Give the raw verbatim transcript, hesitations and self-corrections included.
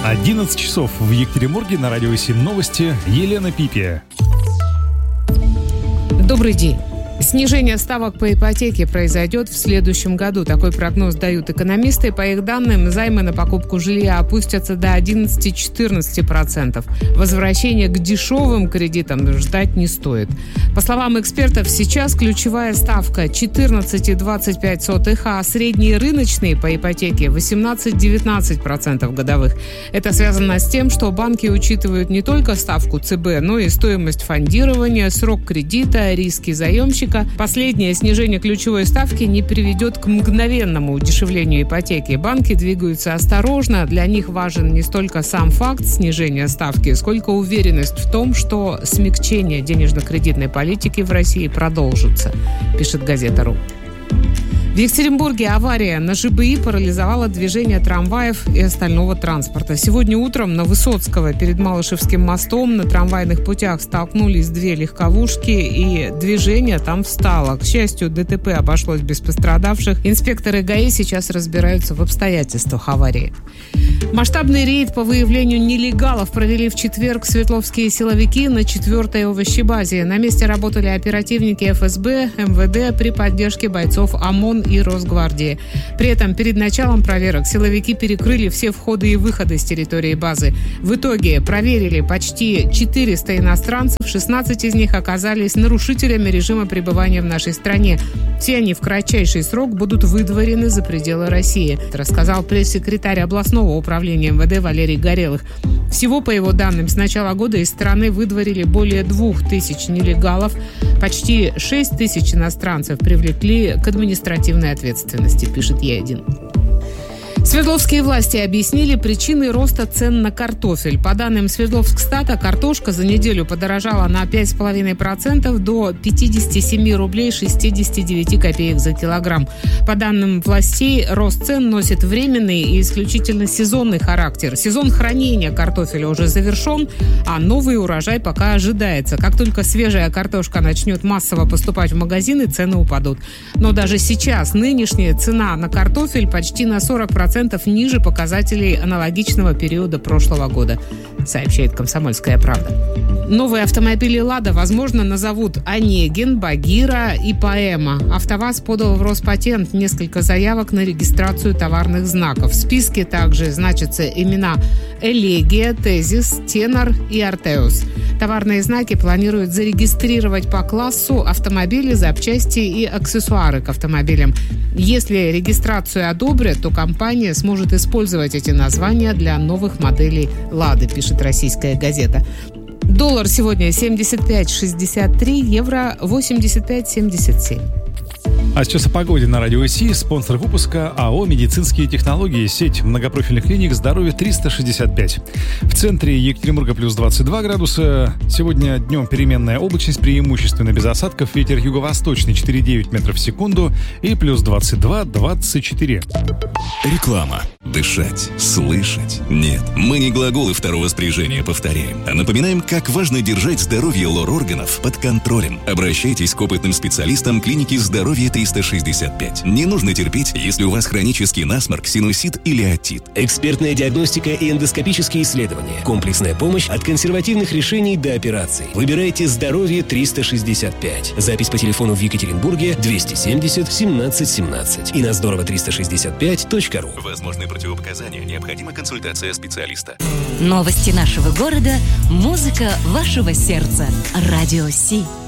одиннадцать часов в Екатеринбурге, на радио семь новости. Елена Пипия. Добрый день. Снижение ставок по ипотеке произойдет в следующем году. Такой прогноз дают экономисты. По их данным, займы на покупку жилья опустятся до одиннадцать-четырнадцать процентов. Возвращение к дешевым кредитам ждать не стоит. По словам экспертов, сейчас ключевая ставка четырнадцать целых двадцать пять сотых, а средние рыночные по ипотеке восемнадцать-девятнадцать процентов годовых. Это связано с тем, что банки учитывают не только ставку ЦБ, но и стоимость фондирования, срок кредита, риски заемщика. Последнее снижение ключевой ставки не приведет к мгновенному удешевлению ипотеки. Банки двигаются осторожно. Для них важен не столько сам факт снижения ставки, сколько уверенность в том, что смягчение денежно-кредитной политики в России продолжится, пишет газета РУ. В Екатеринбурге авария на ЖБИ парализовала движение трамваев и остального транспорта. Сегодня утром на Высоцкого перед Малышевским мостом на трамвайных путях столкнулись две легковушки, и движение там встало. К счастью, ДТП обошлось без пострадавших. Инспекторы ГАИ сейчас разбираются в обстоятельствах аварии. Масштабный рейд по выявлению нелегалов провели в четверг свердловские силовики на четвертой овощебазе. На месте работали оперативники эф эс бэ, эм вэ дэ при поддержке бойцов ОМОН и Росгвардии. При этом перед началом проверок силовики перекрыли все входы и выходы с территории базы. В итоге проверили почти четыреста иностранцев, шестнадцать из них оказались нарушителями режима пребывания в нашей стране. Все они в кратчайший срок будут выдворены за пределы России, рассказал пресс-секретарь областного управления эм вэ дэ Валерий Горелых. Всего, по его данным, с начала года из страны выдворили более двух тысяч нелегалов. Почти шесть тысяч иностранцев привлекли к административной ответственности, пишет Е один. Свердловские власти объяснили причины роста цен на картофель. По данным Свердловскстата, картошка за неделю подорожала на пять целых пять десятых процента до пятьдесят семь рублей шестьдесят девять копеек за килограмм. По данным властей, рост цен носит временный и исключительно сезонный характер. Сезон хранения картофеля уже завершен, а новый урожай пока ожидается. Как только свежая картошка начнет массово поступать в магазины, цены упадут. Но даже сейчас нынешняя цена на картофель почти на сорок процентов ниже показателей аналогичного периода прошлого года, сообщает «Комсомольская правда». Новые автомобили «Лада», возможно, назовут «Онегин», «Багира» и «Поэма». «АвтоВАЗ» подал в Роспатент несколько заявок на регистрацию товарных знаков. В списке также значатся имена «Элегия», «Тезис», «Тенор» и «Артеус». Товарные знаки планируют зарегистрировать по классу автомобили, запчасти и аксессуары к автомобилям. Если регистрацию одобрят, то компания сможет использовать эти названия для новых моделей «Лады», пишет «Российская газета». Доллар сегодня семьдесят пять шестьдесят три, евро восемьдесят пять семьдесят семь. А сейчас о погоде на радио СИ. Спонсор выпуска АО «Медицинские технологии». Сеть многопрофильных клиник «Здоровье триста шестьдесят пять». В центре Екатеринбурга плюс двадцать два градуса. Сегодня днем переменная облачность, преимущественно без осадков. Ветер юго-восточный четыре целых девять метров в секунду. И плюс двадцать два двадцать четыре. Реклама. Дышать, слышать. Нет, мы не глаголы второго спряжения повторяем, а напоминаем, как важно держать здоровье лор-органов под контролем. Обращайтесь к опытным специалистам клиники «Здоровье триста шестьдесят пять». Не нужно терпеть, если у вас хронический насморк, синусит или отит. Экспертная диагностика и эндоскопические исследования. Комплексная помощь от консервативных решений до операций. Выбирайте «Здоровье триста шестьдесят пять». Запись по телефону в Екатеринбурге двести семьдесят семнадцать семнадцать и на здорово триста шестьдесят пять точка ру. Возможны противопоказания. Необходима консультация специалиста. Новости нашего города. Музыка вашего сердца. Радио СИ.